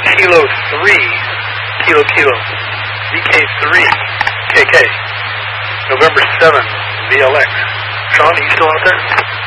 Kilo 3, Kilo Kilo, VK3, KK, November 7, VLX. Sean, are you still out there?